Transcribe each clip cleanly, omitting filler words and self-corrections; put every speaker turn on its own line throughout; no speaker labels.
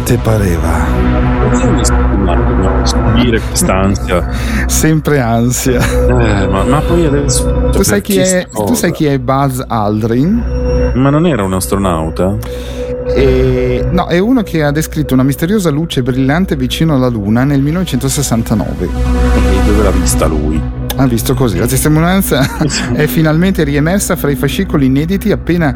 te pareva?
Subire quest'ansia.
Sempre ansia.
Ma poi adesso
tu sai chi è Buzz Aldrin?
Ma non era un astronauta?
No, è uno che ha descritto una misteriosa luce brillante vicino alla Luna nel 1969.
E dove l'ha vista lui?
Ha visto così. La testimonianza è finalmente riemersa fra i fascicoli inediti appena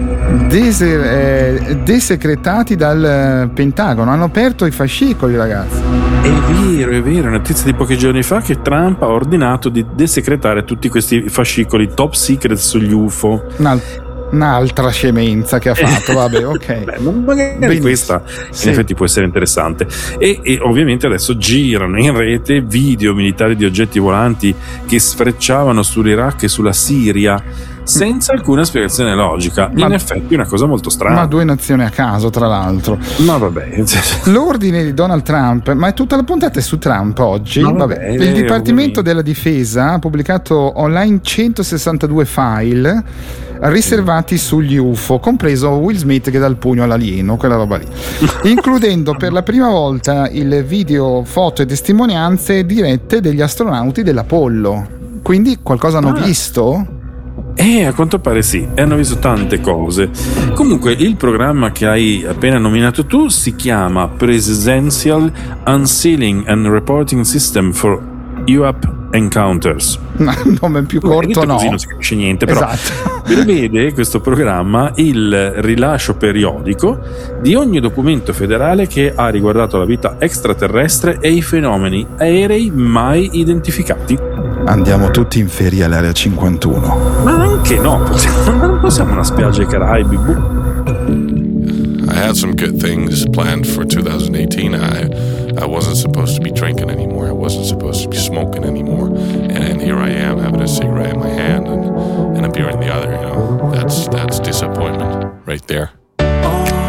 desecretati dal Pentagono. Hanno aperto i fascicoli, ragazzi.
È vero, è notizia di pochi giorni fa che Trump ha ordinato di desecretare tutti questi fascicoli top secret sugli UFO.
Un'altra scemenza che ha fatto, vabbè, ok.
Magari questa in effetti può essere interessante. E ovviamente adesso girano in rete video militari di oggetti volanti che sfrecciavano sull'Iraq e sulla Siria senza alcuna spiegazione logica. In effetti è una cosa molto strana.
Ma due nazioni a caso, tra l'altro.
Ma vabbè.
L'ordine di Donald Trump, ma è tutta la puntata è su Trump oggi. Vabbè. Il Dipartimento della Difesa ha pubblicato online 162 file riservati sugli UFO, compreso Will Smith che dà il pugno all'alieno, quella roba lì, includendo per la prima volta il video, foto e testimonianze dirette degli astronauti dell'Apollo. Quindi qualcosa hanno visto?
A quanto pare sì, e hanno visto tante cose. Comunque il programma che hai appena nominato tu si chiama Presidential Unsealing and Reporting System for UAP Encounters.
Un nome più corto, no?
Così non si capisce niente, però
esatto.
Prevede questo programma il rilascio periodico di ogni documento federale che ha riguardato la vita extraterrestre e i fenomeni aerei mai identificati.
Andiamo tutti in ferie all'area 51.
Ma anche no, non possiamo una spiaggia ai Caraibi.
I had some good things planned for 2018. I wasn't supposed to be drinking anymore. I wasn't supposed to be smoking anymore. And here I am having a cigarette in my hand and a beer in the other. You know, that's disappointment right there.